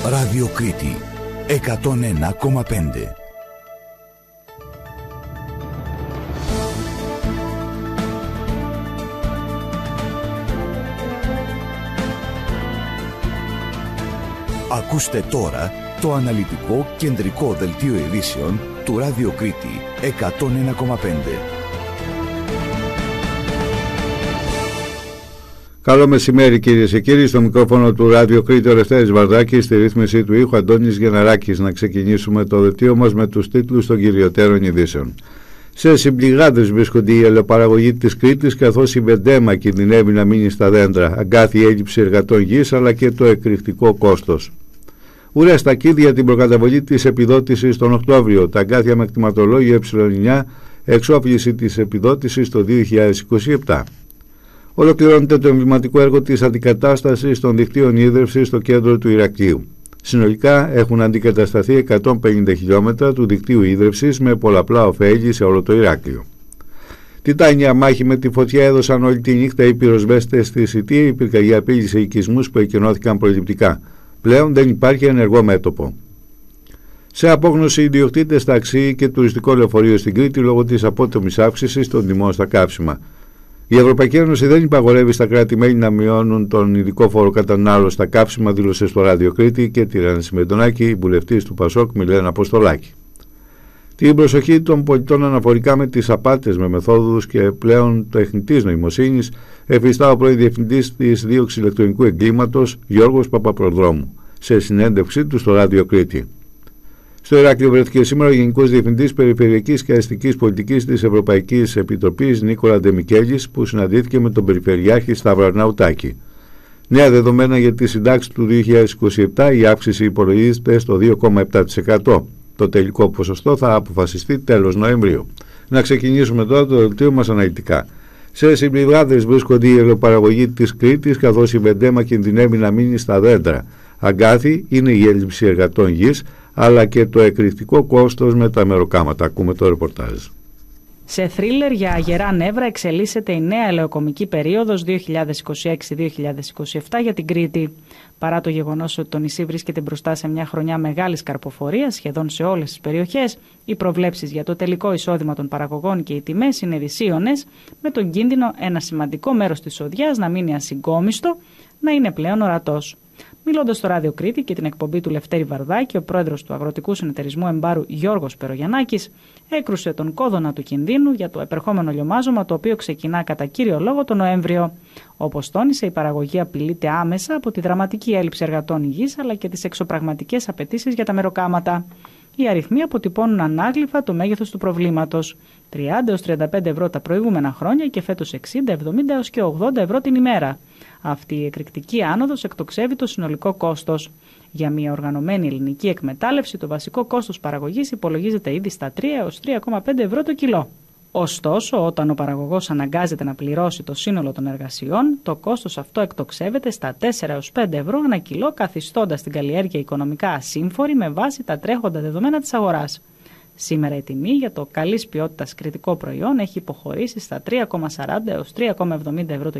Ράδιο Κρήτη 101,5. Ακούστε τώρα το αναλυτικό κεντρικό δελτίο ειδήσεων του Ράδιο Κρήτη 101,5. Καλό μεσημέρι κυρίες και κύριοι, στο μικρόφωνο του Ράδιο Κρήτη ο Λευτέρης Βαρδάκης, στη ρύθμιση του ήχου Αντώνης Γεναράκης. Να ξεκινήσουμε το δελτίο μας με τους τίτλους των κυριωτέρων ειδήσεων. Σε συμπληγάδες βρίσκονται η ελαιοπαραγωγή της Κρήτης, καθώς η Βεντέμα κινδυνεύει να μείνει στα δέντρα. Αγκάθι έλλειψη εργατών γης αλλά και το εκρηκτικό κόστος. Ουρές στα κίδια την προκαταβολή της επιδότησης τον Οκτώβριο. Τα αγκάθια με κτηματολόγιο ε9, εξόφληση της επιδότησης το 2027. Ολοκληρώνεται το εμβληματικό έργο της αντικατάστασης των δικτύων ίδρυυσης στο κέντρο του Ηρακλείου. Συνολικά έχουν αντικατασταθεί 150 χιλιόμετρα του δικτύου ίδρυυσης με πολλαπλά ωφέλη σε όλο το Ηράκλειο. Τιτάνια μάχη με τη φωτιά έδωσαν όλη τη νύχτα οι πυροσβέστες στη Σιτία. Η πυρκαγιά απείλησε οικισμούς που εκκενώθηκαν προληπτικά. Πλέον δεν υπάρχει ενεργό μέτωπο. Σε απόγνωση, ιδιοκτήτες ταξί και τουριστικό λεωφορείο στην Κρήτη λόγω της απότομης αύξησης των τιμών στα καύσιμα. Η Ευρωπαϊκή Ένωση δεν υπαγορεύει στα κράτη-μέλη να μειώνουν τον ειδικό φόρο κατανάλωσης στα καύσιμα, δήλωσε στο Ράδιο Κρήτη και τη Ράνση Μεντονάκη, η βουλευτής του Πασόκ Μιλένα Αποστολάκη. Την προσοχή των πολιτών αναφορικά με τις απάτες με μεθόδους και πλέον τεχνητής νοημοσύνης εφιστά ο πρώην διευθυντής της δίωξης ηλεκτρονικού εγκλήματος Γιώργος Παπαπροδρόμου σε συνέντευξή του στο Ράδιο Κρήτη. Στο Ηράκλειο βρέθηκε σήμερα ο Γενικός Διευθυντής Περιφερειακής και Αστικής Πολιτικής της Ευρωπαϊκής Επιτροπής Νίκολα Ντεμικέλης, που συναντήθηκε με τον Περιφερειάρχη Σταύρο Αρναουτάκη. Νέα δεδομένα για τη συντάξη του 2027, η αύξηση υπολογίζεται στο 2,7%. Το τελικό ποσοστό θα αποφασιστεί τέλος Νοεμβρίου. Να ξεκινήσουμε τώρα το δελτίο μας αναλυτικά. Σε συμπληγάδες βρίσκονται η ελαιοπαραγωγή της Κρήτης, καθώς η Βεντέμα κινδυνεύει να μείνει στα δέντρα. Αγκάθι είναι η έλλειψη εργατών γης, αλλά και το εκρηκτικό κόστος με τα μεροκάματα. Ακούμε το ρεπορτάζ. Σε θρίλερ για αγερά νεύρα εξελίσσεται η νέα ελαιοκομική περίοδος 2026-2027 για την Κρήτη. Παρά το γεγονός ότι το νησί βρίσκεται μπροστά σε μια χρονιά μεγάλης καρποφορίας σχεδόν σε όλες τις περιοχές, οι προβλέψεις για το τελικό εισόδημα των παραγωγών και οι τιμές είναι δυσίωνες, με τον κίνδυνο ένα σημαντικό μέρος της οδιάς να μείνει ασυγκόμιστο, να είναι πλέον ορατός. Μιλώντας στο Ράδιο Κρήτη και την εκπομπή του Λευτέρη Βαρδάκη, ο πρόεδρος του Αγροτικού Συνεταιρισμού Εμπάρου Γιώργος Περογιαννάκης έκρουσε τον κόδωνα του κινδύνου για το επερχόμενο λιωμάζωμα, το οποίο ξεκινά κατά κύριο λόγο τον Νοέμβριο. Όπως τόνισε, η παραγωγή απειλείται άμεσα από τη δραματική έλλειψη εργατών υγιής αλλά και τις εξωπραγματικές απαιτήσεις για τα μεροκάματα. Οι αριθμοί αποτυπώνουν ανάγλυφα το μέγεθος του προβλήματος. 30 έως 35 ευρώ τα προηγούμενα χρόνια και φέτος 60, 70 έως και 80 ευρώ την ημέρα. Αυτή η εκρηκτική άνοδος εκτοξεύει το συνολικό κόστος. Για μια οργανωμένη ελληνική εκμετάλλευση, το βασικό κόστος παραγωγής υπολογίζεται ήδη στα 3 έως 3,5 ευρώ το κιλό. Ωστόσο, όταν ο παραγωγός αναγκάζεται να πληρώσει το σύνολο των εργασιών, το κόστος αυτό εκτοξεύεται στα 4 έως 5 ευρώ ανά κιλό, καθιστώντας την καλλιέργεια οικονομικά ασύμφορη με βάση τα τρέχοντα δεδομένα της αγοράς. Σήμερα η τιμή για το καλής ποιότητας κρητικό προϊόν έχει υποχωρήσει στα 3,40 έως 3,70 ευρώ το